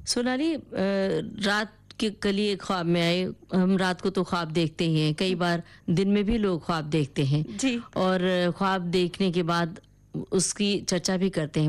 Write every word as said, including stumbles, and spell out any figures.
सोनाली, अ, रात के कल एक ख्वाब में आए। हम रात को तो ख्वाब देखते ही हैं, कई बार दिन में भी लोग ख्वाब देखते हैं जी। और ख्वाब देखने के बाद उसकी चर्चा भी करते हैं।